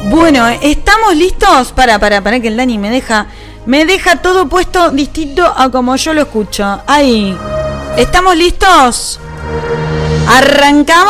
Bueno, ¿estamos listos? Para que el Dani me deja todo puesto distinto a como yo lo escucho. Ahí. ¿Estamos listos? ¡Arrancamos!